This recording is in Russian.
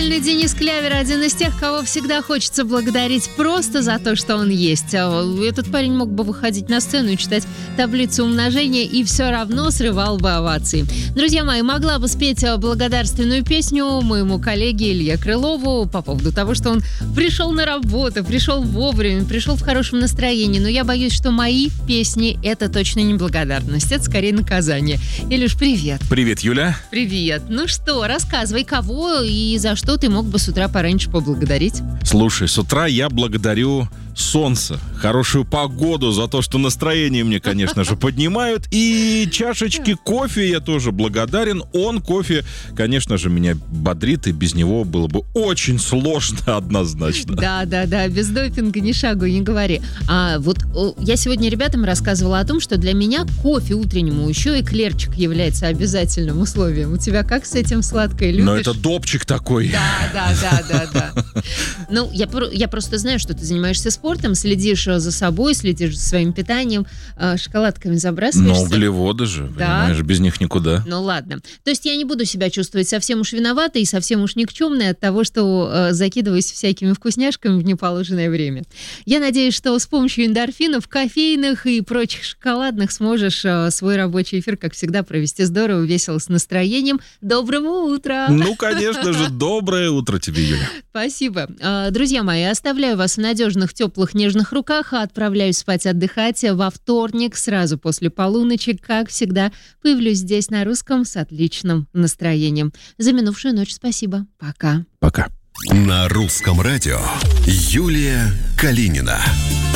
замечательный Денис Клявер, один из тех, кого всегда хочется благодарить просто за то, что он есть. Этот парень мог бы выходить на сцену и читать таблицу умножения и все равно срывал бы овации. Друзья мои, могла бы спеть благодарственную песню моему коллеге Илье Крылову по поводу того, что он пришел на работу, пришел вовремя, пришел в хорошем настроении. Но я боюсь, что мои песни — это точно не благодарность, это скорее наказание. Илюш, привет. Привет, Юля. Привет. Ну что, рассказывай, кого и за что ты мог бы с утра пораньше поблагодарить? Слушай, с утра я благодарю солнце, хорошую погоду, за то, что настроение мне, конечно же, поднимают. И чашечки кофе я тоже благодарен. Кофе, конечно же, меня бодрит, и без него было бы очень сложно однозначно. Да, без допинга ни шагу не говори. Я сегодня ребятам рассказывала о том, что для меня кофе утреннему еще эклерчик является обязательным условием. У тебя как с этим, сладкое, любишь? Но это допчик такой. Да. Ну, я просто знаю, что ты занимаешься спортом, следишь за собой, следишь за своим питанием, шоколадками забрасываешься. Но углеводы же, понимаешь, без них никуда. Ну ладно. То есть я не буду себя чувствовать совсем уж виноватой и совсем уж никчемной от того, что закидываюсь всякими вкусняшками в неположенное время. Я надеюсь, что с помощью эндорфинов, кофейных и прочих шоколадных сможешь свой рабочий эфир, как всегда, провести здорово, весело, с настроением. Доброго утра! Ну, конечно же, доброе утро тебе, Юля. Спасибо. Друзья мои, оставляю вас в надежных, теплых, нежных руках, а отправляюсь спать отдыхать во вторник, сразу после полуночи, как всегда, появлюсь здесь на русском с отличным настроением. За минувшую ночь спасибо. Пока. Пока. На русском радио Юлия Калинина.